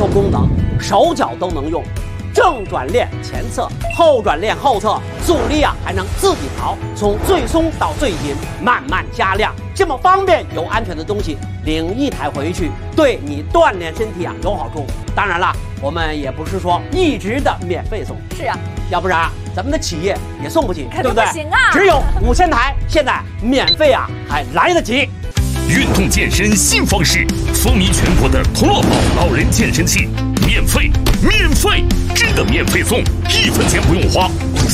说功能，手脚都能用。正转链前侧，后转链后侧，阻力啊还能自己调，从最松到最紧，慢慢加量，这么方便又安全的东西，领一台回去，对你锻炼身体啊有好处。当然了，我们也不是说一直的免费送， 是啊， 要不然咱们的企业也送不起，对不对？ 不行啊， 只有5000台，现在免费啊还来得及。 运动健身新方式，风靡全国的童乐宝老人健身器，免费，真的免费送，1分钱不用花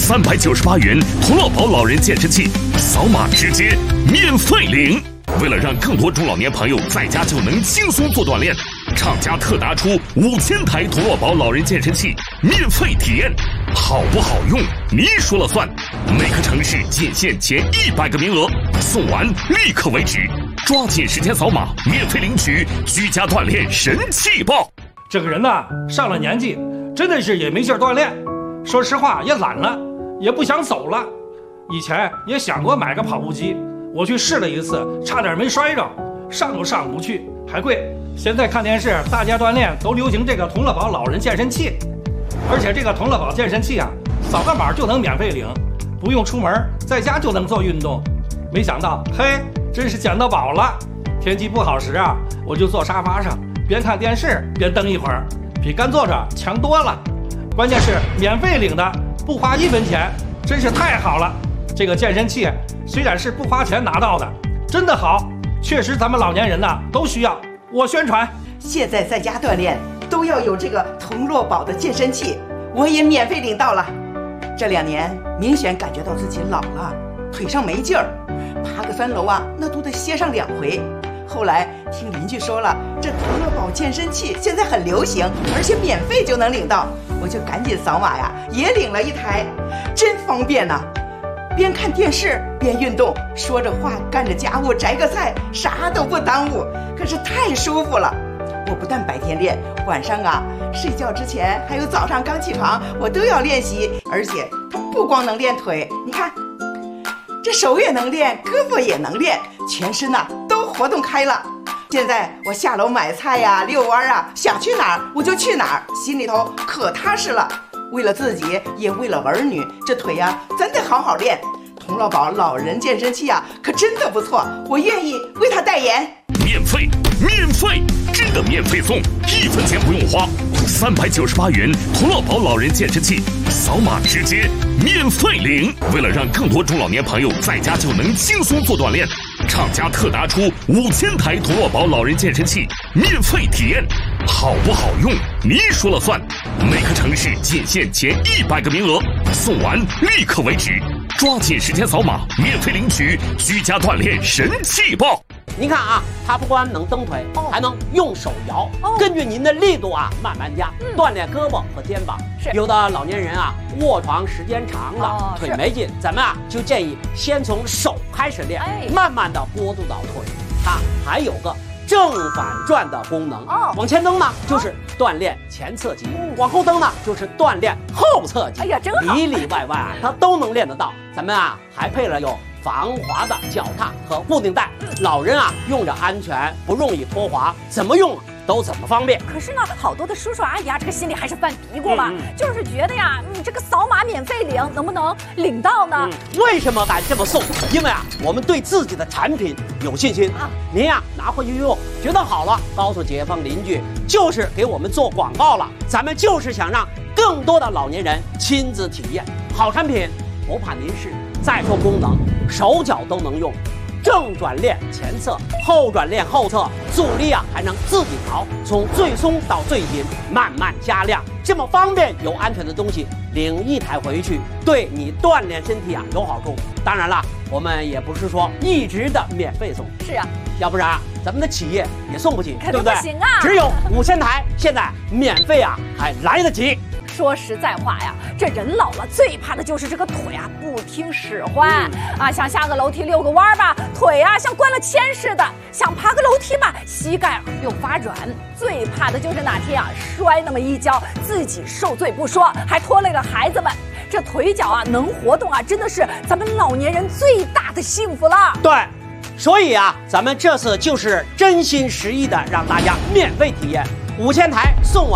，398元童乐宝老人健身器，扫码直接免费领。为了让更多中老年朋友在家就能轻松做锻炼，厂家特拿出5000台童乐宝老人健身器免费体验，好不好用你说了算。每个城市仅限前100个名额，送完立刻为止。抓紧时间扫码，免费领取居家锻炼神器包。 这个人呢，上了年纪，真的是也没劲儿锻炼。说实话，也懒了，也不想走了。以前也想过买个跑步机，我去试了一次，差点没摔着，上都上不去，还贵。现在看电视，大家锻炼都流行这个童乐宝老人健身器，而且这个童乐宝健身器啊，扫个码就能免费领，不用出门，在家就能做运动。没想到，嘿，真是捡到宝了！天气不好时啊，我就坐沙发上，边看电视边蹬一会儿，比干坐着强多了。关键是免费领的，不花1分钱，真是太好了。这个健身器虽然是不花钱拿到的，真的好，确实咱们老年人呐都需要。我宣传， 现在在家锻炼都要有这个童乐宝的健身器，我也免费领到了。这2年明显感觉到自己老了，腿上没劲儿。爬个3楼啊，那都得歇上2回。后来听邻居说了，这童乐宝健身器现在很流行，而且免费就能领到，我就赶紧扫码呀，也领了1台，真方便呐！边看电视边运动，说着话干着家务，摘个菜，啥都不耽误，可是太舒服了。我不但白天练，晚上啊睡觉之前还有早上刚起床，我都要练习，而且它不光能练腿，你看。这手也能练，胳膊也能练，全身呐都活动开了。现在我下楼买菜呀、遛弯啊，想去哪儿我就去哪儿，心里头可踏实了。为了自己，也为了儿女，这腿呀真得好好练。童乐宝老人健身器啊，可真的不错，我愿意为他代言。 免费，真的免费送，1分钱不用花，398元童乐宝老人健身器，扫码直接免费领。为了让更多中老年朋友在家就能轻松做锻炼，厂家特拿出5000台童乐宝老人健身器免费体验，好不好用你说了算。每个城市仅限前100个名额，送完立刻为止。抓紧时间扫码，免费领取居家锻炼神器包。 您看啊，它不光能蹬腿，还能用手摇，根据您的力度啊慢慢加，锻炼胳膊和肩膀。有的老年人啊卧床时间长了，腿没劲，咱们啊就建议先从手开始练，慢慢的过渡到腿。它还有个正反转的功能，往前蹬呢就是锻炼前侧肌，往后蹬呢就是锻炼后侧肌。哎呀，真好，里里外外啊它都能练得到。咱们啊还配了有防滑的脚踏和固定带，老人啊用着安全，不容易脱滑，怎么用都怎么方便。 可是呢，好多的叔叔阿姨啊，这个心里还是犯嘀咕嘛，就是觉得呀，你这个扫码免费领，能不能领到呢？ 为什么敢这么送？因为啊，我们对自己的产品有信心啊。您呀拿回去用，觉得好了，告诉街坊邻居，就是给我们做广告了。咱们就是想让更多的老年人亲自体验好产品，不怕您试。再说功能，手脚都能用。正转链前侧，后转链后侧，阻力啊还能自己调，从最松到最紧，慢慢加量，这么方便又安全的东西，领1台回去，对你锻炼身体啊有好处。当然了，我们也不是说一直的免费送， 是啊， 要不然咱们的企业也送不起，对不对？ 不行啊， 只有5000台，现在免费啊还来得及。 说实在话呀，这人老了最怕的就是这个腿啊不听使唤啊，想下个楼梯遛个弯吧，腿啊像灌了铅似的；想爬个楼梯吧，膝盖又发软。最怕的就是哪天啊摔那么一跤，自己受罪不说，还拖累了孩子们。这腿脚啊能活动啊，真的是咱们老年人最大的幸福了。 对，所以啊，咱们这次就是真心实意的让大家免费体验5000台送完。